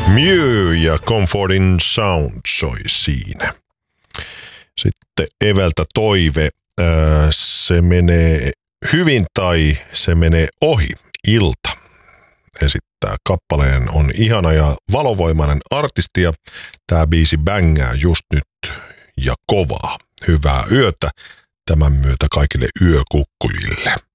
Mew ja Comforting Sound soi siinä. Sitten Eveltä toive. Se menee hyvin tai se menee ohi. Ilta esittää kappaleen. On ihana ja valovoimainen artisti ja tää biisi bängää just nyt ja kovaa. Hyvää yötä tämän myötä kaikille yökukkujille.